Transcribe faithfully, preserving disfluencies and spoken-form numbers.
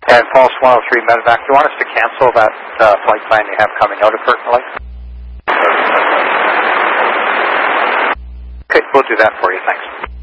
And False one oh three Medevac, do you want us to cancel that uh, flight plan you have coming out of Curtin Lake? Okay, we'll do that for you, thanks.